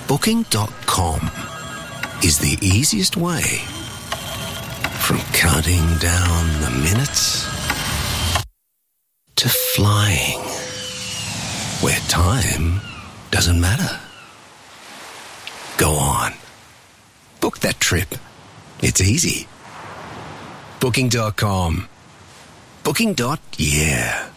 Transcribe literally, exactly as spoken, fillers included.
Booking dot com is the easiest way. From counting down the minutes to flying, where time doesn't matter. Go on. Book that trip. It's easy. Booking dot com. Booking. Yeah.